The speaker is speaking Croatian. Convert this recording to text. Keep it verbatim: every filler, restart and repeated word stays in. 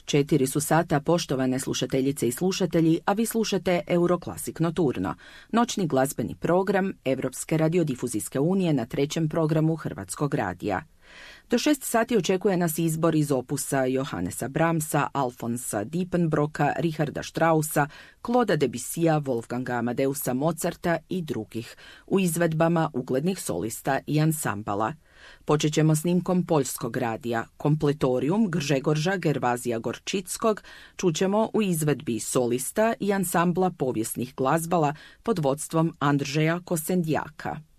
Četiri su sata, poštovane slušateljice i slušatelji, a vi slušate Euroclassic Nocturno, noćni glazbeni program Europske radiodifuzijske unije na trećem programu Hrvatskog radija. Do šest sati očekuje nas izbor iz opusa Johannesa Brahmsa, Alfonsa Diepenbrocka, Richarda Straussa, Clauda Debussya, Wolfganga Amadeusa Mozarta i drugih, u izvedbama uglednih solista i ansambala. Počet ćemo snimkom poljskog radija Kompletorium Gržegorža Gervazija Gorčickog, čućemo u izvedbi solista i ansambla povijesnih glazbala pod vodstvom Andrzeja Kosendjaka.